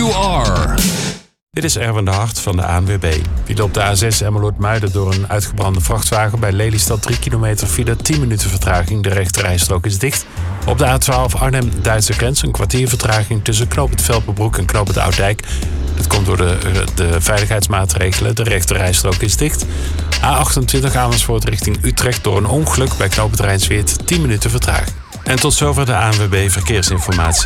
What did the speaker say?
You Are. Dit is Erwin de Hart van de ANWB. File op de A6 Emmeloord-Muiden door een uitgebrande vrachtwagen. Bij Lelystad 3 kilometer file, 10 minuten vertraging. De rechterrijstrook is dicht. Op de A12 Arnhem-Duitse grens een kwartier vertraging tussen Knoop het Velperbroek en Knoop het Oudijk. Dat komt door de veiligheidsmaatregelen. De rechterrijstrook is dicht. A28 Amersfoort richting Utrecht door een ongeluk bij Knoop het Rijnsweert 10 minuten vertraging. En tot zover de ANWB Verkeersinformatie.